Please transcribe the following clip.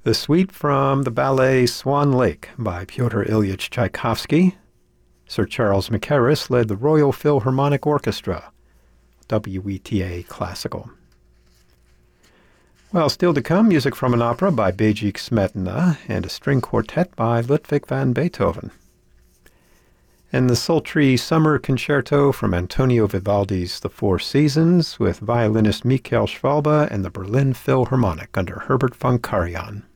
The suite from the ballet Swan Lake by Pyotr Ilyich Tchaikovsky. Sir Charles Mackerras led the Royal Philharmonic Orchestra, WETA Classical. Well, still to come, music from an opera by Bajik Smetana and a string quartet by Ludwig van Beethoven. And the sultry summer concerto from Antonio Vivaldi's The Four Seasons with violinist Michael Schwalbe and the Berlin Philharmonic under Herbert von Karajan.